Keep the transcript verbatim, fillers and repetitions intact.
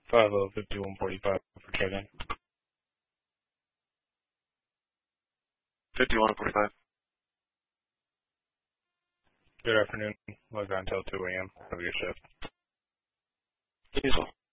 five oh fifty-one forty-five for check-in. fifty-one forty-five. Good afternoon. Log on until two a.m. Have a good shift. Diesel.